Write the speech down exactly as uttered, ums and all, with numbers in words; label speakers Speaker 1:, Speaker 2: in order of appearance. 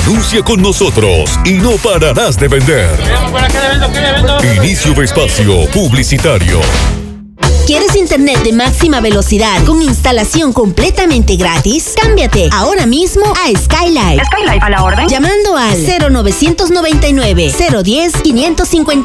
Speaker 1: Anuncia con nosotros y no pararás de vender. Inicio de espacio publicitario.
Speaker 2: ¿Quieres internet de máxima velocidad con instalación completamente gratis? Cámbiate ahora mismo a Skylight.
Speaker 3: Skylight a la orden.
Speaker 2: Llamando al cero novecientos noventa y nueve, cero diez, quinientos cincuenta.